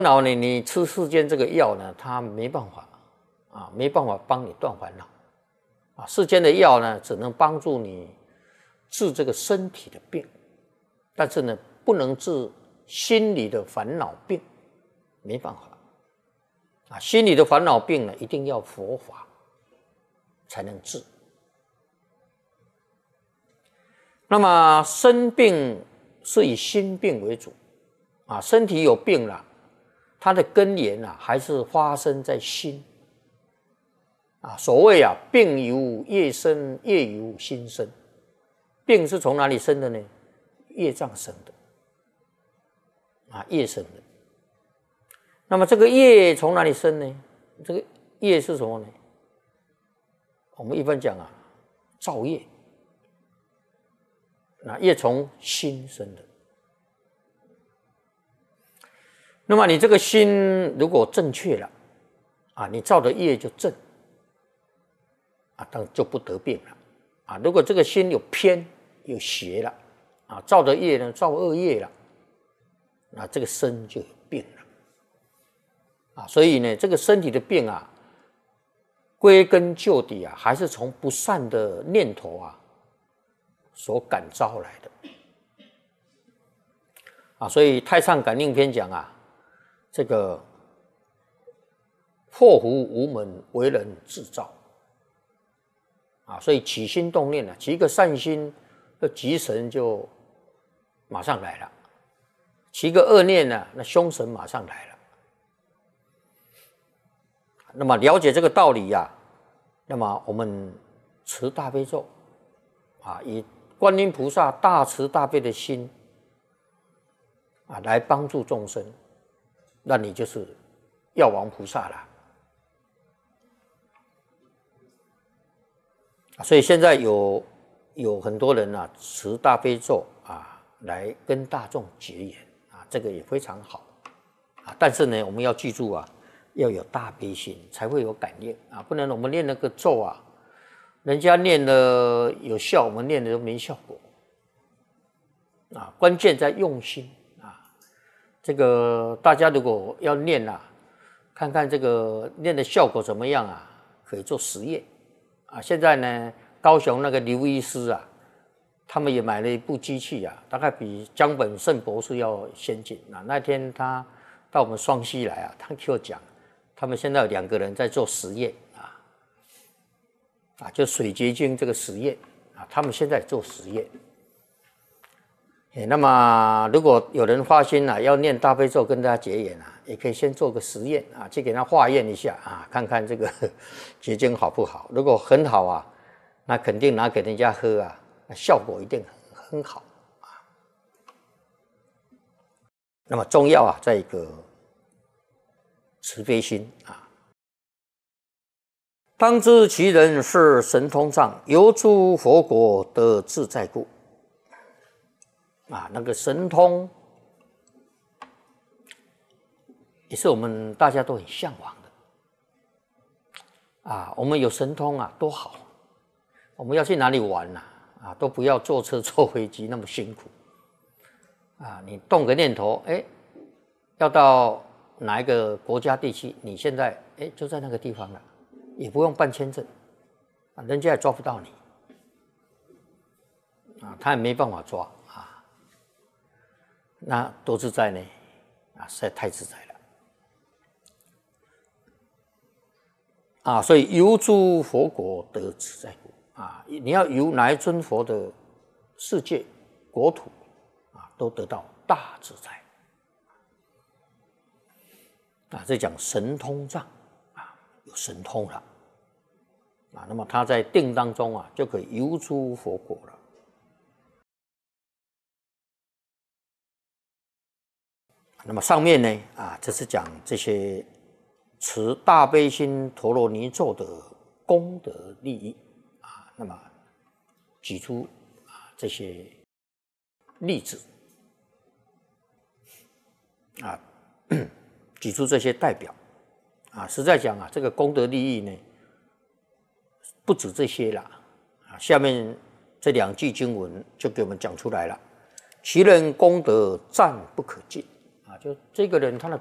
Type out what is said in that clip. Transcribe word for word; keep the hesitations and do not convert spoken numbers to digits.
恼呢，你吃世间这个药呢，它没办法啊，没办法帮你断烦恼啊。世间的药呢，只能帮助你治这个身体的病，但是呢，不能治心理的烦恼病，没办法啊。心理的烦恼病呢，一定要佛法才能治。那么生病是以心病为主啊，身体有病了。它的根源啊，还是发生在心啊。所谓啊，病由业生，业由心生。病是从哪里生的呢？业障生的啊，业生的。那么这个业从哪里生呢？这个业是什么呢？我们一般讲啊，造业。那业从心生的。那么你这个心如果正确了啊，你造的业就正啊，当就不得病了啊。如果这个心有偏有邪了啊，造的业呢造恶业了，那这个身就有病了啊。所以呢，这个身体的病啊，归根究底啊，还是从不善的念头啊所感召来的啊。所以《太上感应篇》讲啊。这个祸福无门，为人自造啊！所以起心动念啊，起一个善心，那吉神就马上来了；起一个恶念呢，那凶神马上来了。那么了解这个道理呀、啊，那么我们持大悲咒啊，以观音菩萨大慈大悲的心啊，来帮助众生。那你就是药王菩萨了所以现在有有很多人啊持大悲咒啊来跟大众结缘啊，这个也非常好啊。但是呢，我们要记住啊，要有大悲心才会有感应啊，不能我们念那个咒啊，人家念的有效，我们念的都没效果啊。关键在用心。这个大家如果要念啊，看看这个念的效果怎么样啊，可以做实验啊。现在呢，高雄那个刘医师啊，他们也买了一部机器啊，大概比江本胜博士要先进啊。那天他到我们双溪来啊，他给我讲，他们现在有两个人在做实验啊，啊，就水结晶这个实验啊，他们现在做实验。那么如果有人发心啊，要念大悲咒跟大家结缘啊，也可以先做个实验啊，去给他化验一下啊，看看这个结晶好不好。如果很好啊，那肯定拿给人家喝啊，效果一定很很好啊。那么重要啊，在一个慈悲心啊。当知其人是神通障，由诸佛国得自在故。啊，那个神通也是我们大家都很向往的啊。我们有神通啊，多好！我们要去哪里玩啊？啊，都不要坐车坐飞机那么辛苦啊。你动个念头，哎，要到哪一个国家地区，你现在哎就在那个地方了，也不用办签证啊，人家也抓不到你啊，他也没办法抓。那多自在呢？啊，实在太自在了啊！所以游诸佛国得自在故啊，你要游哪一尊佛的世界国土啊，都得到大自在啊！这讲神通障啊，有神通了啊，那么他在定当中啊，就可以游诸佛国了。那么上面呢，啊，这是讲这些持大悲心陀罗尼咒的功德利益啊。那么举出啊这些例子啊，举出这些代表啊。实在讲啊，这个功德利益呢，不止这些了啊。下面这两句经文就给我们讲出来了：其人功德赞不可尽。就这个人他的